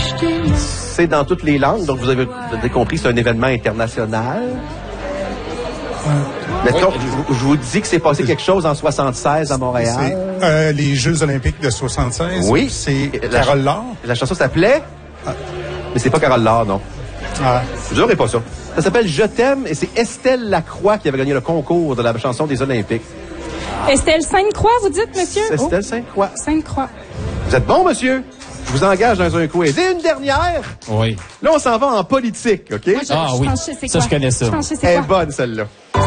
C'est dans toutes les langues, donc vous avez compris, c'est un événement international. Mettons, je vous dis que c'est passé quelque chose en 76 à Montréal. C'est les Jeux olympiques de 76. Oui. C'est Carole Laure. La chanson s'appelait... Mais c'est pas Carole Laure, non. Je n'aurais pas ça. Ça s'appelle « Je t'aime » et c'est Estelle Lacroix qui avait gagné le concours de la chanson des Olympiques. Estelle Sainte-Croix, vous dites, monsieur? Estelle Sainte-Croix. Sainte-Croix. Vous êtes bon, monsieur? Je vous engage dans un quiz. Et une dernière. Oui. Là, on s'en va en politique, OK? Moi, je pense que je sais ça, quoi. je connais ça. Je pense que je sais Elle est quoi. bonne, celle-là.